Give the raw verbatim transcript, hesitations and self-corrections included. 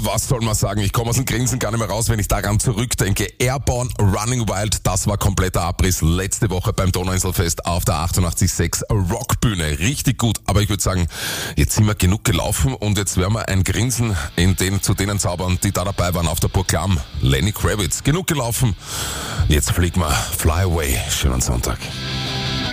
was soll man sagen? Ich komme aus dem Grinsen gar nicht mehr raus, wenn ich daran zurückdenke. Airborne Running Wild, das war kompletter Abriss letzte Woche beim Donauinselfest auf der achtundachtzig Komma sechs Rockbühne. Richtig gut, aber ich würde sagen, jetzt sind wir genug gelaufen und jetzt werden wir ein Grinsen in den, zu denen zaubern, die da dabei waren auf der Burg Klamm. Lenny Kravitz, genug gelaufen. Jetzt fliegen wir. Fly away. Schönen Sonntag.